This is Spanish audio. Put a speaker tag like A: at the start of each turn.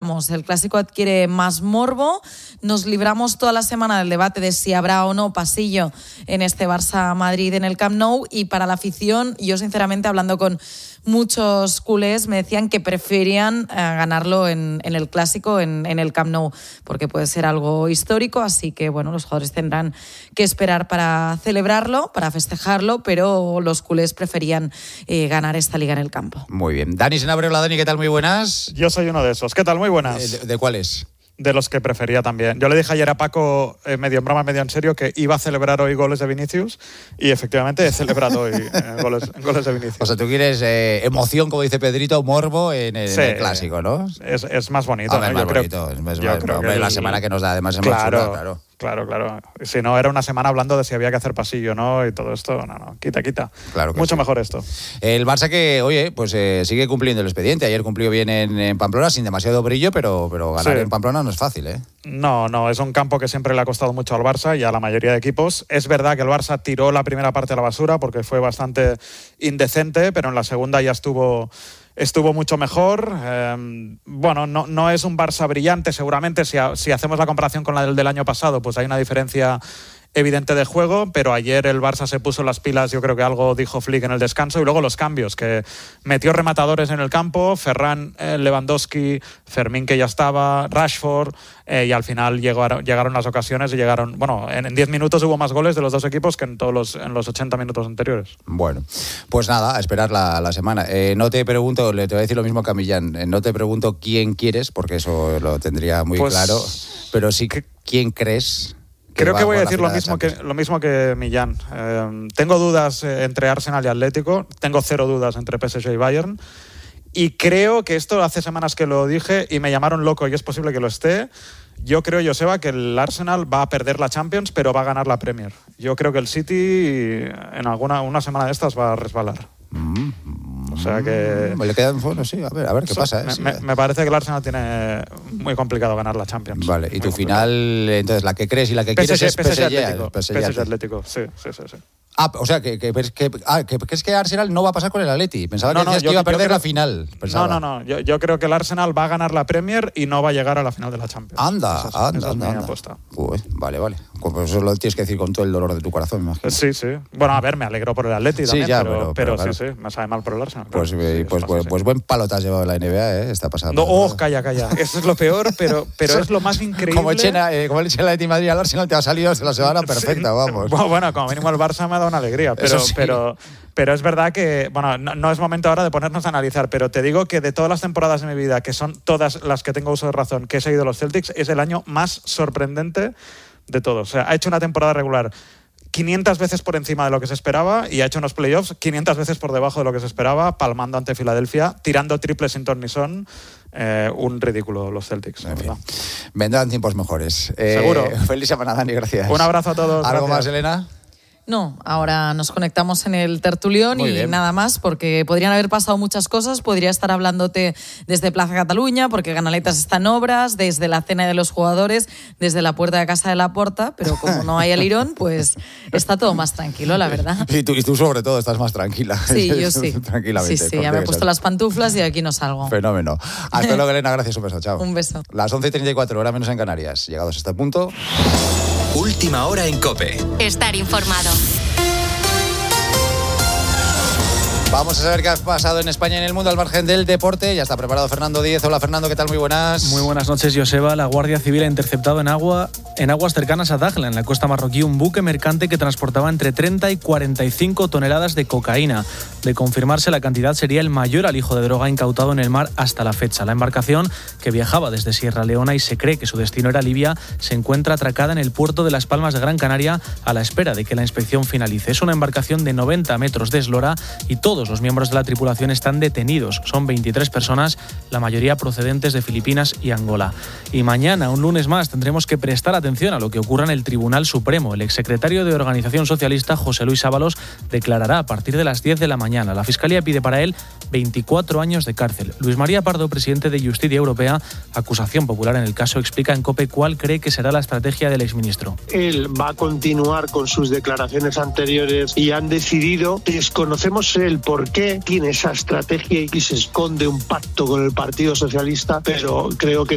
A: El clásico adquiere más morbo. Nos libramos toda la semana del debate de si habrá o no pasillo en este Barça-Madrid en el Camp Nou. Y para la afición, yo sinceramente, hablando con muchos culés, me decían que preferían ganarlo en el clásico, en el Camp Nou, porque puede ser algo histórico. Así que, bueno, los jugadores tendrán que esperar para celebrarlo, para festejarlo, pero los culés preferían ganar esta liga en el campo.
B: Muy bien. Dani Senabre, hola Dani, ¿qué tal? Muy buenas.
C: Yo soy uno de esos. ¿Qué tal? Muy buenas.
B: ¿De cuáles?
C: De los que prefería también. Yo le dije ayer a Paco, medio en broma, medio en serio, que iba a celebrar hoy goles de Vinicius, y efectivamente he celebrado hoy goles de Vinicius.
B: O sea, tú quieres emoción, como dice Pedrito, morbo en el clásico, ¿no?
C: Es más bonito.
B: Hombre,
C: ¿no?
B: Es más bonito. Es la semana que nos da, además, es más chula, claro.
C: Claro. Si no, era una semana hablando de si había que hacer pasillo, ¿no? Y todo esto, no. Quita.
B: Claro que
C: mucho
B: sí.
C: Mejor esto.
B: El Barça que, oye, pues sigue cumpliendo el expediente. Ayer cumplió bien en Pamplona, sin demasiado brillo, pero ganar en Pamplona no es fácil, ¿eh?
C: No, es un campo que siempre le ha costado mucho al Barça y a la mayoría de equipos. Es verdad que el Barça tiró la primera parte a la basura porque fue bastante indecente, pero en la segunda ya estuvo mucho mejor. No es un Barça brillante, seguramente. Si hacemos la comparación con la del año pasado, pues hay una diferencia evidente de juego, pero ayer el Barça se puso las pilas. Yo creo que algo dijo Flick en el descanso, y luego los cambios, que metió rematadores en el campo, Ferran, Lewandowski, Fermín, que ya estaba, Rashford, y al final llegaron las ocasiones y en 10 minutos hubo más goles de los dos equipos que en los 80 minutos anteriores.
B: Bueno, pues nada, a esperar la semana. No te pregunto, te voy a decir lo mismo que a Millán, no te pregunto quién quieres, porque eso lo tendría muy claro, pero sí quién crees.
C: Creo que voy a decir lo mismo que Millán. Tengo dudas entre Arsenal y Atlético, tengo 0 dudas entre PSG y Bayern, y creo que esto hace semanas que lo dije y me llamaron loco, y es posible que lo esté. Yo creo, Joseba, que el Arsenal va a perder la Champions, pero va a ganar la Premier. Yo creo que el City en una semana de estas va a resbalar. O sea que...
B: Le quedan, sí, a ver qué pasa.
C: Me parece que el Arsenal tiene muy complicado ganar la Champions.
B: Vale, y tu final, entonces, la que crees y la que quieres es
C: PSG Atlético, sí.
B: O sea, que crees que Arsenal no va a pasar con el Atleti. Pensaba que decías que iba a perder la final.
C: No. Yo creo que el Arsenal va a ganar la Premier y no va a llegar a la final de la Champions.
B: Anda.
C: Esa es mi apuesta.
B: Vale. Pues eso lo tienes que decir con todo el dolor de tu corazón, me imagino.
C: Sí. Bueno, a ver, me alegro por el Atleti también, pero claro. Sí, me sabe mal por el Arsenal.
B: Pues buen palo te has llevado en la NBA, ¿eh? Está pasando.
C: Calla. Eso es lo peor, pero es lo más increíble.
B: Como le echen el Atleti Madrid al Arsenal, te ha salido la semana perfecta, vamos.
C: Bueno, como mínimo el Barça me ha dado una alegría, pero es verdad que, no es momento ahora de ponernos a analizar, pero te digo que de todas las temporadas de mi vida, que son todas las que tengo uso de razón, que he seguido los Celtics, es el año más sorprendente de todos. O sea, ha hecho una temporada regular 500 veces por encima de lo que se esperaba y ha hecho unos playoffs 500 veces por debajo de lo que se esperaba, palmando ante Filadelfia, tirando triples sin ton ni son. Un ridículo los Celtics.
B: En fin. Vendrán tiempos mejores.
C: Seguro.
B: Feliz semana, Dani, gracias.
C: Un abrazo a todos.
B: ¿Algo
C: gracias.
B: más, Elena?
A: No, ahora nos conectamos en el tertulión y nada más, porque podrían haber pasado muchas cosas. Podría estar hablándote desde Plaza Cataluña, porque Canaletas está en obras, desde la cena de los jugadores, desde la puerta de casa de la Porta, pero como no hay alirón, pues está todo más tranquilo, la verdad.
B: Y tú sobre todo estás más tranquila.
A: Sí, yo sí.
B: Tranquilamente.
A: Sí, ya me he puesto las pantuflas y aquí no salgo.
B: Fenómeno. Hasta luego, Elena, gracias, un beso, chao.
A: Un beso.
B: Las 11:34, hora menos en Canarias. Llegados a este punto.
D: Última hora en COPE.
E: Estar informado.
B: Vamos a saber qué ha pasado en España y en el mundo al margen del deporte. Ya está preparado Fernando Díez. Hola, Fernando, ¿qué tal? Muy buenas.
F: Muy buenas noches, Joseba. La Guardia Civil ha interceptado en aguas cercanas a Dakhla, en la costa marroquí, un buque mercante que transportaba entre 30 y 45 toneladas de cocaína. De confirmarse, la cantidad sería el mayor alijo de droga incautado en el mar hasta la fecha. La embarcación, que viajaba desde Sierra Leona y se cree que su destino era Libia, se encuentra atracada en el puerto de Las Palmas de Gran Canaria a la espera de que la inspección finalice. Es una embarcación de 90 metros de eslora y todos los miembros de la tripulación están detenidos. Son 23 personas, la mayoría procedentes de Filipinas y Angola. Y mañana, un lunes más, tendremos que prestar atención a lo que ocurra en el Tribunal Supremo. El exsecretario de Organización Socialista, José Luis Ábalos, declarará a partir de las 10 de la mañana. La Fiscalía pide para él 24 años de cárcel. Luis María Pardo, presidente de Justicia Europea, acusación popular en el caso, explica en COPE cuál cree que será la estrategia del exministro.
G: Él va a continuar con sus declaraciones anteriores y han decidido, desconocemos el por qué tiene esa estrategia y que se esconde un pacto con el Partido Socialista, pero creo que